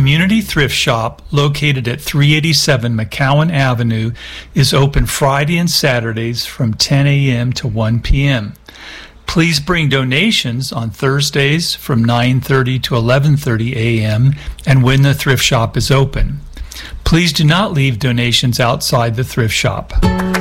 Community Thrift Shop, located at 387 McCowan Avenue, is open Friday and Saturdays from 10 a.m. to 1 p.m. Please bring donations on Thursdays from 9:30 to 11:30 a.m. and when the thrift shop is open. Please do not leave donations outside the thrift shop.